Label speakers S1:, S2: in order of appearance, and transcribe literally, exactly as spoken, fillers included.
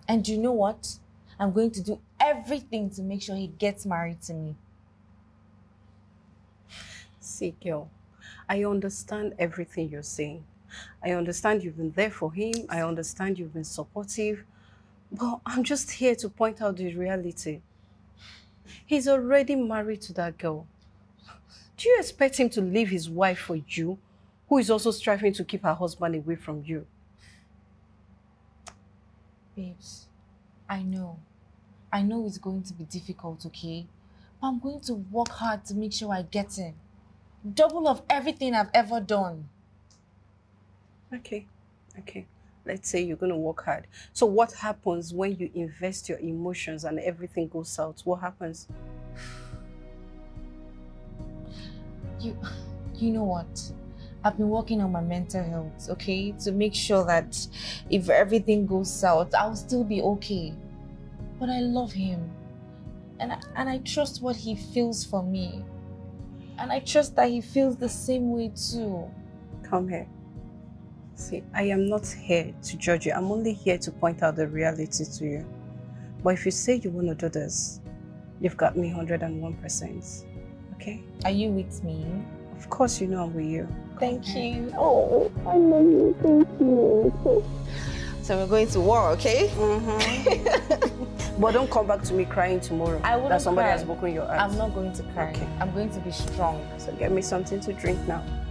S1: And you know what? I'm going to do everything to make sure he gets married to me.
S2: See, girl, I understand everything you're saying. I understand you've been there for him. I understand you've been supportive. But I'm just here to point out the reality. He's already married to that girl. Do you expect him to leave his wife for you, who is also striving to keep her husband away from you?
S1: Babes, I know. I know it's going to be difficult, okay? But I'm going to work hard to make sure I get him. Double of everything I've ever done.
S2: Okay, okay. Let's say you're going to work hard. So what happens when you invest your emotions and everything goes south? What happens?
S1: You, you know what? I've been working on my mental health, okay? To make sure that if everything goes south, I'll still be okay. But I love him. And I, and I trust what he feels for me. And I trust that he feels the same way too.
S2: Come here. See, I am not here to judge you. I'm only here to point out the reality to you. But if you say you want to do this, you've got me one hundred and one percent. Okay?
S1: Are you with me?
S2: Of course you know I'm with you.
S1: Thank you. Oh, I love you. Thank you. So we're going to war, okay?
S2: Mm-hmm. But don't come back to me crying tomorrow.
S1: I won't
S2: that somebody
S1: cry.
S2: has broken your heart.
S1: I'm not going to cry.
S2: Okay.
S1: I'm going to be strong.
S2: So get me something to drink now.